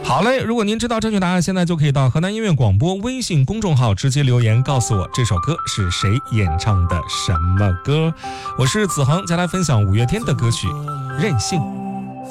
好嘞，如果您知道正确答案，现在就可以到河南音乐广播微信公众号直接留言告诉我这首歌是谁演唱的什么歌。我是子恒，将来分享五月天的歌曲《任性》。